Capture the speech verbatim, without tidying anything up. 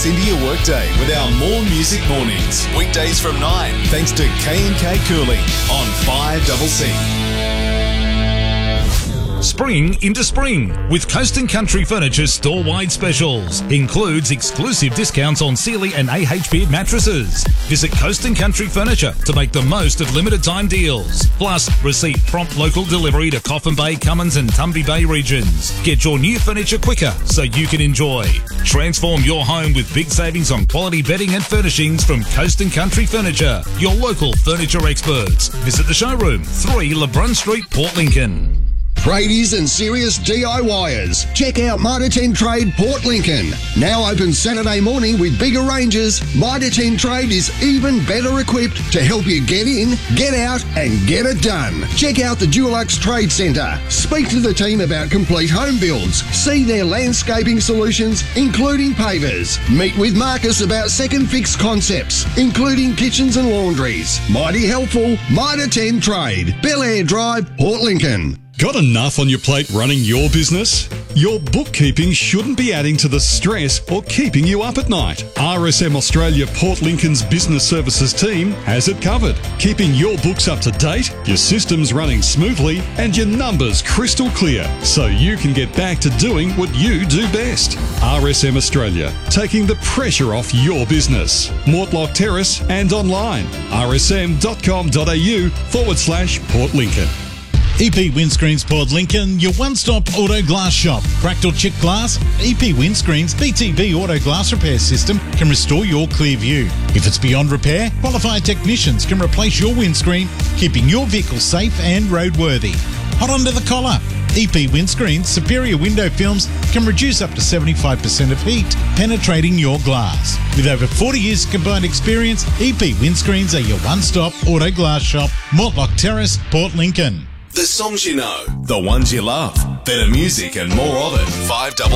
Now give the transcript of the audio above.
us into your workday with our More Music Mornings. Weekdays from nine, thanks to K and K Cooling on five C C. Spring into spring with Coast and Country Furniture store-wide specials. Includes exclusive discounts on Sealy and A H Beard mattresses. Visit Coast and Country Furniture to make the most of limited time deals. Plus, receive prompt local delivery to Coffin Bay, Cummins and Tumby Bay regions. Get your new furniture quicker so you can enjoy. Transform your home with big savings on quality bedding and furnishings from Coast and Country Furniture, your local furniture experts. Visit the showroom, three LeBrun Street, Port Lincoln. Tradies and serious DIYers, check out Mitre ten Trade Port Lincoln. Now open Saturday morning with bigger ranges, Mitre ten Trade is even better equipped to help you get in, get out and get it done. Check out the Dulux Trade Centre. Speak to the team about complete home builds. See their landscaping solutions, including pavers. Meet with Marcus about second fix concepts, including kitchens and laundries. Mighty helpful, Mitre ten Trade, Bel Air Drive, Port Lincoln. Got enough on your plate running your business? Your bookkeeping shouldn't be adding to the stress or keeping you up at night. R S M Australia Port Lincoln's Business Services team has it covered, keeping your books up to date, your systems running smoothly, and your numbers crystal clear so you can get back to doing what you do best. R S M Australia, taking the pressure off your business. Mortlock Terrace and online, rsm.com.au forward slash Port Lincoln. E P Windscreens Port Lincoln, your one-stop auto glass shop. Cracked or chipped glass? E P Windscreens B T B Auto Glass Repair System can restore your clear view. If it's beyond repair, qualified technicians can replace your windscreen, keeping your vehicle safe and roadworthy. Hot under the collar. E P Windscreens superior window films can reduce up to seventy-five percent of heat penetrating your glass. With over forty years combined experience, E P Windscreens are your one-stop auto glass shop. Mortlock Terrace, Port Lincoln. The songs you know, the ones you love, better music and more of it. five